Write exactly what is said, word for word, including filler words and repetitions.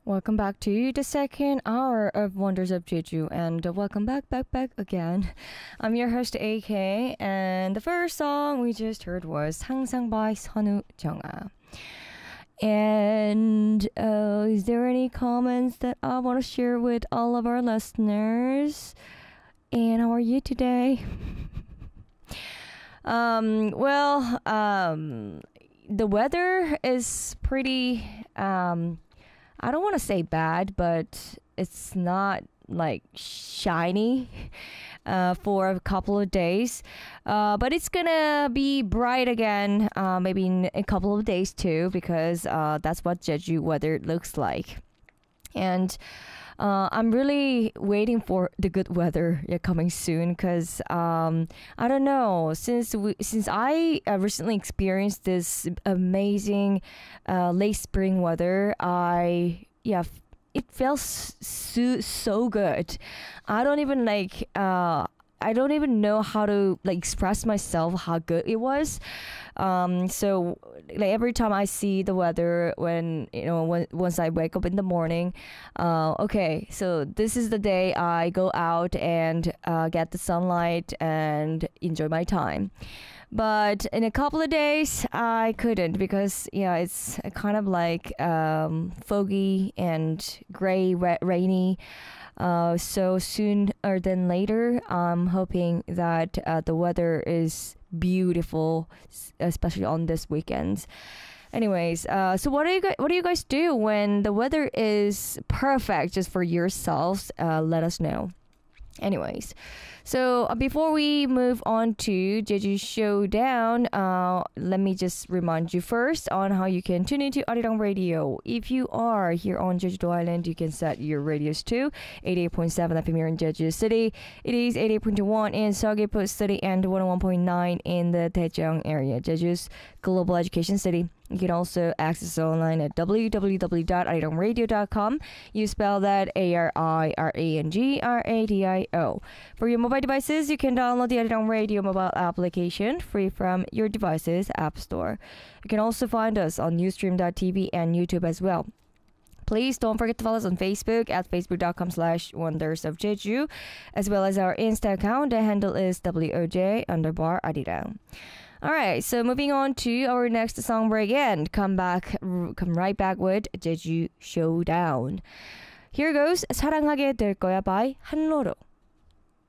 Welcome back to the second hour of Wonders of Jeju, and uh, welcome back, back, back again. I'm your host A K, and the first song we just heard was 항상 by 선우 정아. And uh, is there any comments that I want to share with all of our listeners? And how are you today? um, well, um, the weather is pretty. Um, I don't want to say bad, but it's not like shiny uh, for a couple of days. Uh, but it's gonna be bright again, uh, maybe in a couple of days too, because uh, that's what Jeju weather looks like. And uh, I'm really waiting for the good weather yeah, coming soon, because um, I don't know, since we since I uh, recently experienced this amazing uh, late spring weather, I yeah f- it feels so so good. I don't even like uh I don't even know how to like express myself how good it was. Um, so like every time I see the weather, when you know when once I wake up in the morning, uh, okay, so this is the day I go out and uh, get the sunlight and enjoy my time. But in a couple of days, I couldn't, because yeah, it's kind of like um, foggy and gray, wet, rainy. Uh, so sooner than later, I'm hoping that uh, the weather is beautiful, s- especially on this weekend. Anyways, uh, so what do you guys what do you guys do when the weather is perfect just for yourselves? Uh, let us know. Anyways, so uh, before we move on to Jeju Showdown, uh, let me just remind you first on how you can tune into Arirang Radio. If you are here on Jeju Island, you can set your radios to eighty-eight point seven F M here in Jeju City. It is eighty-eight point one in Seogwipo City and one oh one point nine in the Daejeong area, Jeju's global education city. You can also access it online at w w w dot arirang radio dot com. You spell that A R I R A N G R A D I O. For your mobile devices, you can download the Arirang Radio mobile application free from your device's app store. You can also find us on ustream dot t v and YouTube as well. Please don't forget to follow us on Facebook at facebook.com slash wonders of Jeju, as well as our Insta account. The handle is W O J underbar Arirang. Alright, so moving on to our next song break again. Come back, r- come right back with Jeju Showdown. Here goes 사랑하게 될 거야 by 한로로.